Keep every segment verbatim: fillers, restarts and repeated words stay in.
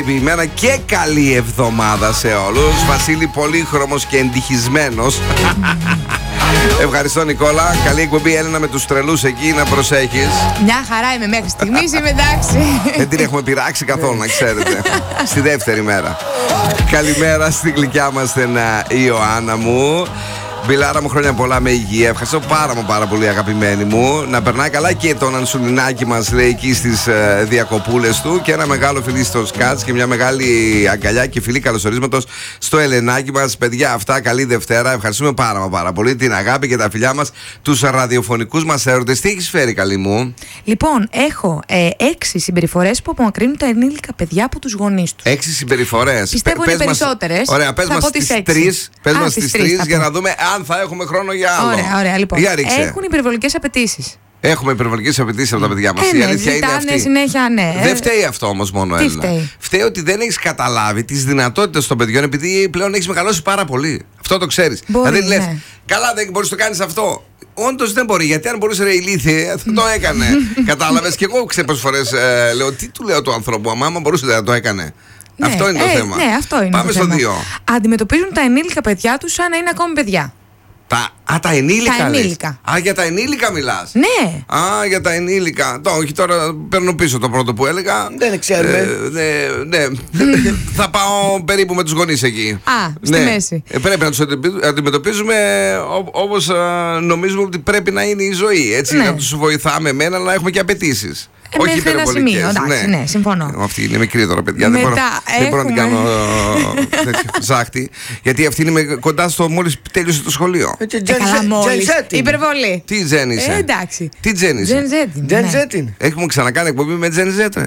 Ημέρα και καλή εβδομάδα σε όλους. Βασίλη πολύχρωμος και εντυχισμένος. Ευχαριστώ Νικόλα. Καλή εκπομπή Έλενα με τους τρελούς εκεί, να προσέχεις. Μια χαρά είμαι μέχρι στιγμής, είμαι εντάξει. Δεν την έχουμε πειράξει καθόλου, να ξέρετε. Στη δεύτερη μέρα. Καλημέρα στη γλυκιά μας την Ιωάννα μου. Μπιλάρα μου, χρόνια πολλά με υγεία. Ευχαριστώ πάρα μου πάρα πολύ, αγαπημένη μου. Να περνάει καλά και τον Ανσουλινάκι μας, λέει, εκεί στις ε, διακοπούλες του. Και ένα μεγάλο φιλί στο Σκάτς και μια μεγάλη αγκαλιά και φιλί καλωσορίσματος στο Ελενάκι μας. Παιδιά, αυτά καλή Δευτέρα. Ευχαριστούμε πάρα μα πάρα πολύ την αγάπη και τα φιλιά μας, τους ραδιοφωνικούς μας έρωτες. Τι έχεις φέρει, καλή μου? Λοιπόν, έχω ε, έξι συμπεριφορές που απομακρύνουν τα ενήλικα παιδιά από τους γονείς τους. Έξι συμπεριφορές. Πιστεύω είναι περισσότερες. Ωραία, πες μας τις τρεις. Πες μας τις τρεις για να δούμε αν θα έχουμε χρόνο για άλλο. Ωραία, ωραία, λοιπόν. Έχουν υπερβολικές απαιτήσεις. Έχουμε υπερβολικές απαιτήσεις από τα παιδιά μας. Ε, Η ναι, αλήθεια είναι αυτή. Συνέχεια, ναι. Δεν φταίει αυτό όμως μόνο, Τι Έλληνα. φταίει? Φταίει ότι δεν έχεις καταλάβει τις δυνατότητες των παιδιών, επειδή πλέον έχεις μεγαλώσει πάρα πολύ. Αυτό το ξέρεις. Μπορεί, δηλαδή λες, ναι. καλά, δεν μπορείς να το κάνεις αυτό. Όντως δεν μπορεί, γιατί αν μπορούσε, ρε ηλίθιε, θα το έκανε. Κατάλαβες? Και εγώ ξέρω πόσες φορές ε, λέω, τι του λέω του ανθρώπου, άμα μπορούσε να το έκανε. Ναι, αυτό είναι το ε, θέμα. Ναι, αυτό είναι. Πάμε το στο θέμα. δύο. Αντιμετωπίζουν τα ενήλικα παιδιά τους σαν να είναι ακόμη παιδιά. Τα, α, τα ενήλικα. Τα λες. ενήλικα. Α, για τα ενήλικα μιλάς. Ναι. Α, για τα ενήλικα. Το, όχι, τώρα παίρνω πίσω το πρώτο που έλεγα. Δεν ξέρουμε. Ε, ναι, ναι. Θα πάω περίπου με τους γονείς εκεί. Α, στη ναι. μέση. Ε, πρέπει να τους αντιμετωπίζουμε όπως νομίζουμε ότι πρέπει να είναι η ζωή. Έτσι, Ναι. να τους βοηθάμε εμένα, αλλά να έχουμε και απαιτήσεις. Ε, όχι μέχρι ένα σημείο, εντάξει, ναι, συμφωνώ. Αυτή είναι μικρή τώρα, παιδιά. Μετά δεν μπορώ, δεν μπορώ να την κάνω έχουμε- τέτοιο ζάχτη. Γιατί αυτή είναι με- κοντά στο μόλις τέλειωσε το σχολείο. Ε, καλά, μόλις. Υπερβολή. Τι τζεν είσαι? Ε, εντάξει. Τι τζεν είσαι? Gen Z, ναι. Gen Z. Έχουμε ξανακάνει εκπομπή με Gen Z.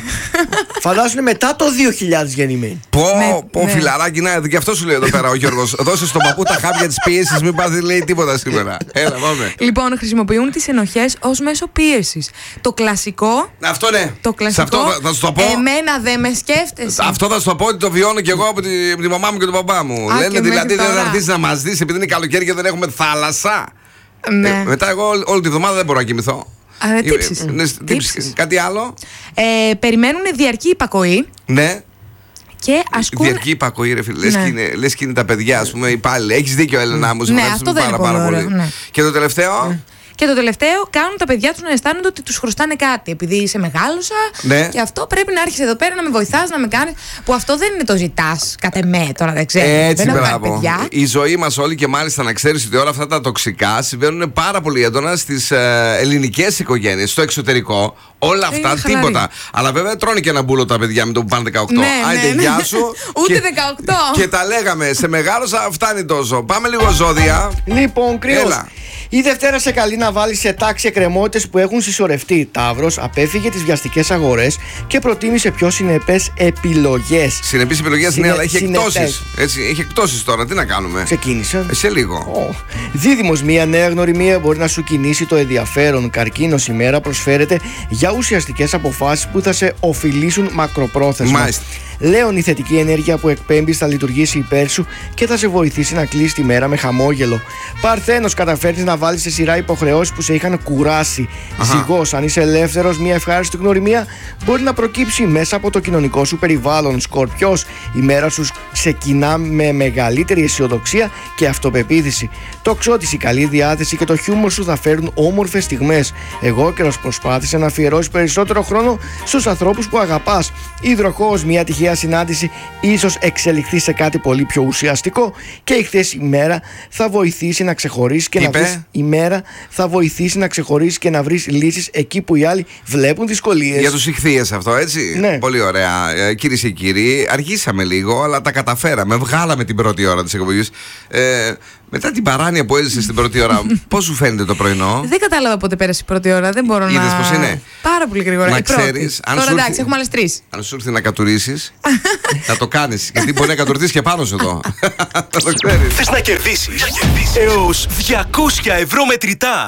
Φαντάσου μετά το δύο χιλιάδες γεννημένοι. Πω, Ναι, πω, ναι. φιλαράκι, να, και αυτό σου λέει εδώ πέρα ο Γιώργος. Δώσε στον παππού τα χάπια της πίεσης, μην πάθει, λέει, τίποτα σήμερα. Έλα, πάμε. Λοιπόν, χρησιμοποιούν τις ενοχές ως μέσο πίεσης. Το κλασικό. Αυτό ναι. Το Σε κλασικό. αυτό θα, θα σου το πω. Εμένα δεν με σκέφτεσαι. Αυτό θα σου το πω ότι το βιώνω και εγώ από τη, από τη μαμά μου και τον παπά μου. Α, Λένε και δηλαδή μέχρι δεν θα τώρα. έρθεις να μας δεις επειδή είναι καλοκαίρι και δεν έχουμε θάλασσα. Ναι. Ε, μετά εγώ όλη, όλη τη βδομάδα δεν μπορώ να κοιμηθώ. Α, Ε, τύψεις. ναι, Τύψεις. τύψεις. Κάτι άλλο? Ε, περιμένουν διαρκή υπακοή Ναι. και ασκούν. Διαρκή υπακοή, ρε φίλε. Λες, Ναι. και είναι, λες και είναι τα παιδιά, ας πούμε, υπάλληλοι. Έχεις δίκιο, Έλενα μου. Σε Ναι, ευχαριστούμε αυτό δεν πάρα, είναι πάρα πολύ πολύ. ωραίο, ναι. Και το τελευταίο. Και το τελευταίο, κάνουν τα παιδιά τους να αισθάνονται ότι τους χρωστάνε κάτι. Επειδή είσαι μεγάλωσα. Ναι. Και αυτό πρέπει να έρχεσαι εδώ πέρα να με βοηθάς, να με κάνεις. Που αυτό δεν είναι το ζητάς κατ' εμέ τώρα, δεν ξέρω. Έτσι, δεν έχω κάνει μπράβο. παιδιά. Η ζωή μας όλη, και μάλιστα να ξέρεις ότι όλα αυτά τα τοξικά συμβαίνουν πάρα πολύ έντονα στις ε, ελληνικές οικογένειες, στο εξωτερικό. Όλα αυτά, Είναι χαλαρή. τίποτα. Αλλά βέβαια τρώνε και ένα μπούλο τα παιδιά με το που πάνε δεκαοκτώ. Ναι, Άιντε, ναι, ναι. γεια σου. Ούτε Και- δεκαοκτώ. Και τα λέγαμε, σε μεγάλωσα, φτάνει τόσο. Πάμε λίγο ζώδια. Λοιπόν, κρύος. Έλα. Η Δευτέρα σε καλεί να βάλει σε τάξη εκκρεμότητες που έχουν συσσωρευτεί. Ταύρος απέφυγε τις βιαστικές αγορές και προτίμησε πιο συνεπές επιλογές. Συνεπείς επιλογές, ναι, Συνε- αλλά έχει συνεπές. εκτόσεις. Έτσι, έχει εκτόσεις τώρα, τι να κάνουμε. Ξεκίνησαν. Ε, Σε λίγο. Ω. Δίδυμος, μία νέα γνωριμία μπορεί να σου κινήσει το ενδιαφέρον. Καρκίνος, η μέρα προσφέρεται για ουσιαστικές αποφάσεις που θα σε οφειλήσουν μακροπρόθεσμα. Μάλιστα. Λέων, η θετική ενέργεια που εκπέμπει θα λειτουργήσει υπέρ σου και θα σε βοηθήσει να κλείσει τη μέρα με χαμόγελο. Παρθένος, καταφέρνεις να βάλεις σε σειρά υποχρεώσεις που σε είχαν κουράσει. Ζυγός, αν είσαι ελεύθερος, μια ευχάριστη γνωριμία μπορεί να προκύψει μέσα από το κοινωνικό σου περιβάλλον. Σκορπιός, η μέρα σου ξεκινά με μεγαλύτερη αισιοδοξία και αυτοπεποίθηση. Τοξότης, η καλή διάθεση και το χιούμορ σου θα φέρουν όμορφες στιγμές. Εγώκερος, προσπάθησε να αφιερώσει περισσότερο χρόνο στους ανθρώπους που αγαπάς. Υδροχόος, μια τυχαία συνάντηση ίσως εξελιχθεί σε κάτι πολύ πιο ουσιαστικό. Και η χθες ημέρα θα βοηθήσει να ξεχωρίσεις και Τι να είπε? βρεις η μέρα θα βοηθήσει να ξεχωρίσεις και να βρεις λύσεις εκεί που οι άλλοι βλέπουν δυσκολίες. Για τους ηχθείες αυτό, έτσι. Ναι. Πολύ ωραία. Ε, κυρίες και κύριοι, αργήσαμε λίγο, αλλά τα καταφέραμε. Βγάλαμε την πρώτη ώρα της εκπομπής. Ε, μετά την παράνοια που έζησε στην πρώτη ώρα, πώς σου φαίνεται το πρωινό? Δεν κατάλαβα πότε πέρασε η πρώτη ώρα. Δεν μπορώ Είδες να. πώς είναι? Πάρα πολύ γρήγορα. Να Η πρώτη. ξέρεις, αν Τώρα σου εντάξει, έρθει- έχουμε άλλες τρεις. Αν σου έρθει να κατουρίσεις, θα το κάνεις. Γιατί μπορεί να κατουρθείς και πάνω σου εδώ. Θα το ξέρεις. Θες να κερδίσεις έως διακόσια ευρώ μετρητά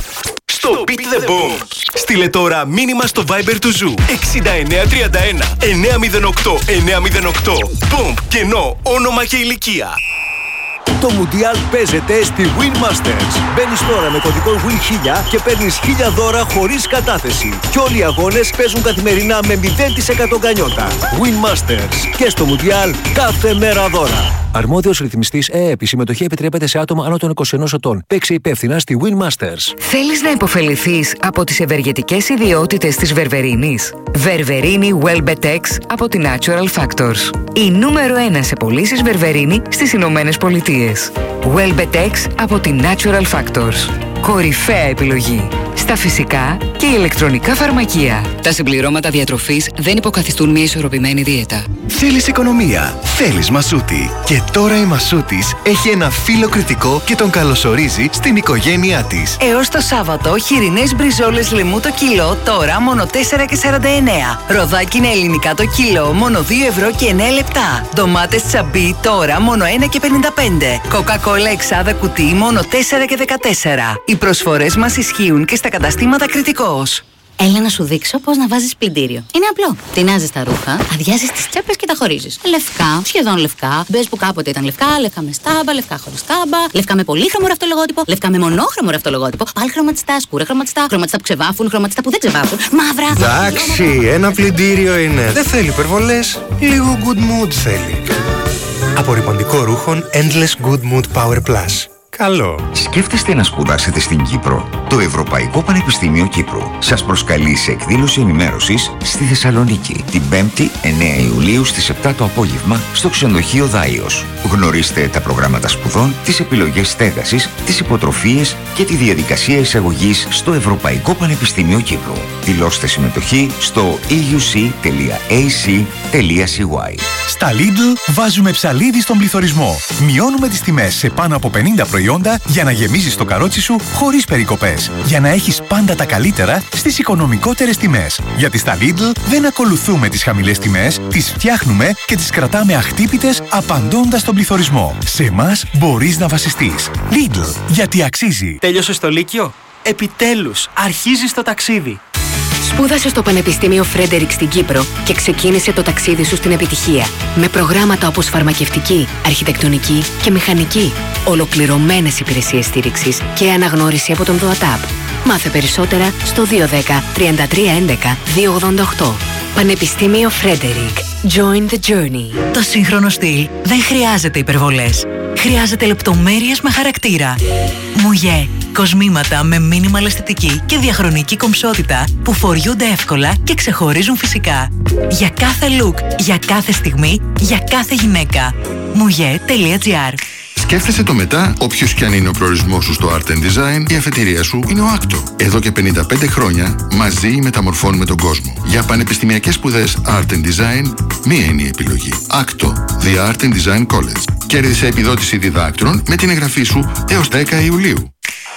στο Beat the Boom. Στείλε τώρα μήνυμα στο Viber του Ζου εξήντα εννέα τριάντα ένα εννιακόσια οκτώ εννιακόσια οκτώ. Boom, κενό, όνομα και ηλικία. Το Μουντιάλ παίζεται στη Win Masters. Μπαίνεις τώρα με κωδικό Win χίλια και παίρνεις χίλια δώρα χωρίς κατάθεση. Και όλοι οι αγώνες παίζουν καθημερινά με μηδέν τοις εκατό γκανιότα. Win Masters. Και στο Μουντιάλ κάθε μέρα δώρα. Αρμόδιος ρυθμιστής ΕΕΠ. Η συμμετοχή επιτρέπεται σε άτομα άνω των είκοσι ενός ετών. Παίξε υπεύθυνα στη Win Masters. Θέλεις να υποφεληθείς από τις ευεργετικές ιδιότητες της βερβερίνης? Βερβερίνη Welbetex από τη Natural Factors. Η νούμερο ένα σε πωλήσεις βερβερίνη στις Ηνωμένες Πολιτείες. Welbetex από τη Natural Factors. Κορυφαία επιλογή στα φυσικά και ηλεκτρονικά φαρμακεία. Τα συμπληρώματα διατροφής δεν υποκαθιστούν μια ισορροπημένη δίαιτα. Θέλεις οικονομία, θέλεις Μασούτη. Και τώρα η Μασούτης έχει ένα φύλλο κριτικό και τον καλωσορίζει στην οικογένειά της. Έως το Σάββατο, χοιρινές μπριζόλες λαιμού το κιλό, τώρα μόνο τέσσερα και σαράντα εννέα. Ροδάκινα ελληνικά το κιλό, μόνο δύο ευρώ και εννέα λεπτά. Ντομάτες τσαμπί, τώρα μόνο ένα και πενήντα πέντε. Κοκακόλα εξάδα κουτί, μόνο τέσσερα και δεκατέσσερα. Οι προσφορές μας ισχύουν και στα καταστήματα Κριτικός. Έλα να σου δείξω πώς να βάζεις πλυντήριο. Είναι απλό. Τεινάζεις τα ρούχα, αδειάζεις τις τσέπες και τα χωρίζεις. Λευκά, σχεδόν λευκά. Μπες που κάποτε ήταν λευκά, λευκά με στάμπα, λευκά χωρίς στάμπα, λευκά με πολύχρωμο ραυτολογότυπο, λευκά με μονόχρωμο ραυτολογότυπο, πάλι χρωματιστά, σκούρα χρωματιστά, χρωματιστά που ξεβάφουν, χρωματιστά που δεν ξεβάφουν, μαύρα. Εντάξει, ένα πλυντήριο είναι. Δεν θέλει υπερβολές. Λίγο good mood θέλει. Απορρυπαντικό ρούχων Endless Good Mood Power Plus. Καλό. Σκέφτεστε να σπουδάσετε στην Κύπρο? Το Ευρωπαϊκό Πανεπιστήμιο Κύπρου σας προσκαλεί σε εκδήλωση ενημέρωσης στη Θεσσαλονίκη την πέμπτη εννέα Ιουλίου στις επτά το απόγευμα στο ξενοδοχείο Δάιος. Γνωρίστε τα προγράμματα σπουδών, τις επιλογές στέγασης, τις υποτροφίες και τη διαδικασία εισαγωγής στο Ευρωπαϊκό Πανεπιστήμιο Κύπρου. Δηλώστε συμμετοχή στο e u c τελεία a c τελεία c y. Στα Lidl βάζουμε ψαλίδι στον πληθωρισμό. Μειώνουμε τις τιμές σε πάνω από πενήντα προϊόντα για να γεμίζεις το καρότσι σου χωρίς περικοπές. Για να έχεις πάντα τα καλύτερα στις οικονομικότερες τιμές. Γιατί στα Lidl δεν ακολουθούμε τις χαμηλές τιμές, τις φτιάχνουμε και τις κρατάμε αχτύπητες απαντώντας στον πληθωρισμό. Σε εμάς μπορείς να βασιστείς. Lidl, γιατί αξίζει. Τέλειωσες το Λύκειο? Επιτέλους, αρχίζεις το ταξίδι. Σπούδασε στο Πανεπιστήμιο Φρέντερικ στην Κύπρο και ξεκίνησε το ταξίδι σου στην επιτυχία. Με προγράμματα όπως φαρμακευτική, αρχιτεκτονική και μηχανική. Ολοκληρωμένες υπηρεσίες στήριξης και αναγνώριση από τον ΔΟΑΤΑΠ. Μάθε περισσότερα στο δύο ένα μηδέν τριάντα τρία έντεκα δύο ογδόντα οκτώ. Πανεπιστήμιο Φρέντερικ. Join the journey. Το σύγχρονο στυλ δεν χρειάζεται υπερβολές. Χρειάζεται λεπτομέρειες με χαρακτήρα. Μουγέ. Κοσμήματα με minimal αισθητική και διαχρονική κομψότητα που φοριούνται εύκολα και ξεχωρίζουν φυσικά. Για κάθε look, για κάθε στιγμή, για κάθε γυναίκα. μουγέ τελεία τζι άρ. Σκέφτεσαι το μετά, όποιος κι αν είναι ο προορισμός σου στο Art and Design, η αφετηρία σου είναι ο Άκτο. Εδώ και πενήντα πέντε χρόνια μαζί μεταμορφώνουμε τον κόσμο. Για πανεπιστημιακές σπουδές Art and Design, μία είναι η επιλογή. Άκτο, The Art and Design College. Κέρδισε επιδότηση διδάκτρων με την εγγραφή σου έως δέκα Ιουλίου.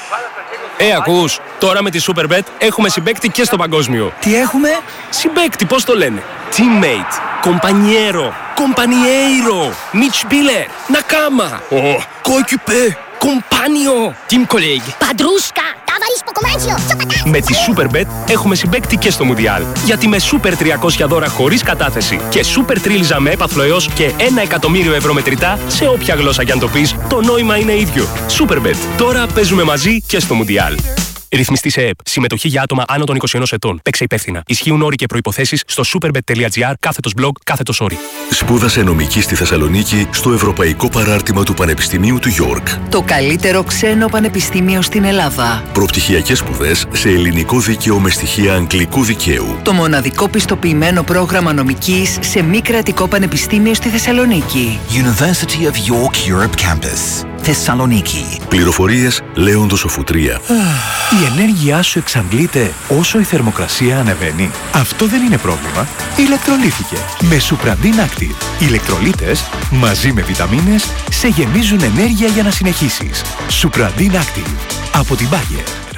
Ε, ακούς, τώρα με τη Superbet έχουμε συμπαίκτη και στο παγκόσμιο. Τι έχουμε? Συμπαίκτη, πώς το λένε? Teammate, compañero, compañeiro, Mitspieler, Nakama, oh, coéquipier, compagno, team colleague. Παντρούσκα, ταβαρίσκο κομμάτσιο. Με τη Superbet έχουμε συμπαίκτη και στο Μουντιάλ. Γιατί με Super τριακόσια δώρα χωρίς κατάθεση και Super τρίλιζα με έπαθλο έως και ένα εκατομμύριο ευρώ μετρητά, σε όποια γλώσσα κι αν το πεις, το νόημα είναι ίδιο. Superbet. Τώρα παίζουμε μαζί και στο Μουντιάλ. Ρυθμιστής ΕΕΠ. Συμμετοχή για άτομα άνω των είκοσι ενός ετών. Παίξε υπεύθυνα. Ισχύουν όροι και προϋποθέσεις στο superbet τελεία τζι άρ κάθετος blog κάθετος όροι. Σπούδασε νομική στη Θεσσαλονίκη στο Ευρωπαϊκό Παράρτημα του Πανεπιστημίου του York. Το καλύτερο ξένο πανεπιστήμιο στην Ελλάδα. Προπτυχιακές σπουδές σε ελληνικό δίκαιο με στοιχεία αγγλικού δικαίου. Το μοναδικό πιστοποιημένο πρόγραμμα νομικής σε μη κρατικό πανεπιστήμιο στη Θεσσαλονίκη. University of York Europe Campus. Θεσσαλονίκη. Πληροφορίες Λέοντος Οφουτρία. Η ενέργειά σου εξαντλείται όσο η θερμοκρασία ανεβαίνει. Αυτό δεν είναι πρόβλημα. Ηλεκτρολύθηκε με Supradin Active. Οι ηλεκτρολίτες μαζί με βιταμίνες σε γεμίζουν ενέργεια για να συνεχίσεις. Supradin Active από την Bayer.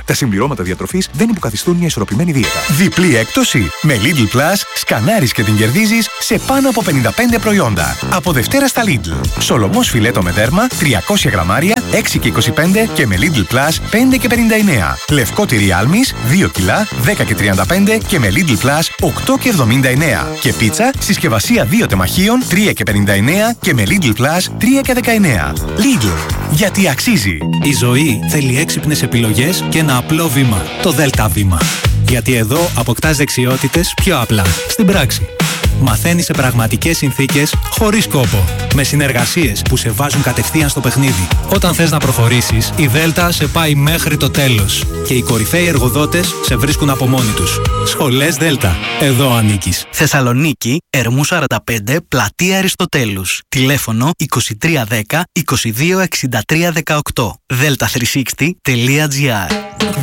Τα συμπληρώματα διατροφής δεν υποκαθιστούν μια ισορροπημένη δίαιτα. Διπλή έκπτωση. Με Lidl Plus σκανάρεις και την κερδίζεις σε πάνω από πενήντα πέντε προϊόντα. Από Δευτέρα στα Lidl. Σολομός φιλέτο με δέρμα τριακόσια γραμμάρια έξι και είκοσι πέντε και με Lidl Plus πέντε και πενήντα εννέα. Λευκό τυρί άλμης δύο κιλά δέκα και τριάντα πέντε και με Lidl Plus οκτώ και εβδομήντα εννέα. Και πίτσα συσκευασία δύο τεμαχίων τρία και πενήντα εννέα και με Lidl Plus τρία και δεκαεννέα. Lidl. Γιατί αξίζει. Η ζωή θέλει έξυπνες επιλογές και ένα απλό βήμα. Το Δέλτα Βήμα. Γιατί εδώ αποκτάς δεξιότητες πιο απλά. Στην πράξη. Μαθαίνεις σε πραγματικές συνθήκες, χωρίς κόπο. Με συνεργασίες που σε βάζουν κατευθείαν στο παιχνίδι. Όταν θες να προχωρήσεις, η Δέλτα σε πάει μέχρι το τέλος. Και οι κορυφαίοι εργοδότες σε βρίσκουν από μόνοι τους. Σχολές Δέλτα. Εδώ ανήκεις. Θεσσαλονίκη, Ερμού σαράντα πέντε, Πλατεία Αριστοτέλους. Τηλέφωνο είκοσι τρία δέκα είκοσι δύο εξήντα τρία δεκαοκτώ. δέλτα τριακόσια εξήντα τελεία τζι άρ.